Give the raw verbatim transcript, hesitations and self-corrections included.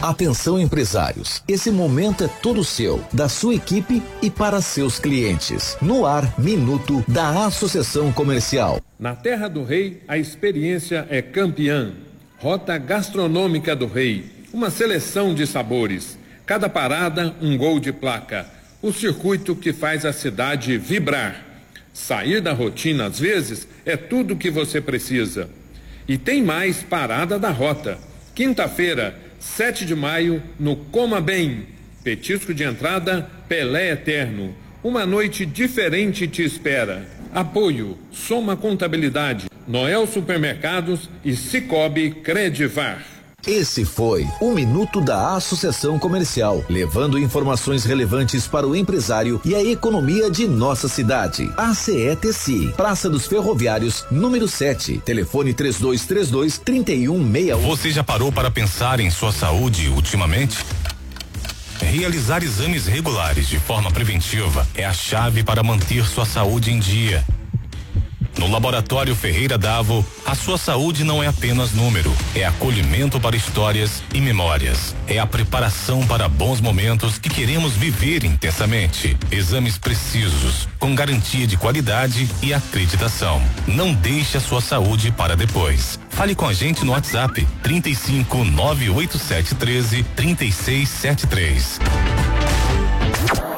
Atenção, empresários, esse momento é todo seu, da sua equipe e para seus clientes. No ar, Minuto da Associação Comercial. Na Terra do Rei, a experiência é campeã. Rota Gastronômica do Rei, uma seleção de sabores. Cada parada, um gol de placa. O circuito que faz a cidade vibrar. Sair da rotina, às vezes, é tudo que você precisa. E tem mais parada da rota. Quinta-feira, sete de maio, no Coma Bem. Petisco de entrada, Pelé Eterno. Uma noite diferente te espera. Apoio, Soma Contabilidade, Noel Supermercados e Cicobi Credivar. Esse foi o Minuto da Associação Comercial, levando informações relevantes para o empresário e a economia de nossa cidade. A C E T C I, Praça dos Ferroviários, número sete, telefone três dois três dois, três um seis um. Você já parou para pensar em sua saúde ultimamente? Realizar exames regulares de forma preventiva é a chave para manter sua saúde em dia. No Laboratório Ferreira Davo, a sua saúde não é apenas número, é acolhimento para histórias e memórias. É a preparação para bons momentos que queremos viver intensamente. Exames precisos, com garantia de qualidade e acreditação. Não deixe a sua saúde para depois. Fale com a gente no WhatsApp trinta e cinco, nove oito sete, treze, trinta e seis setenta e três.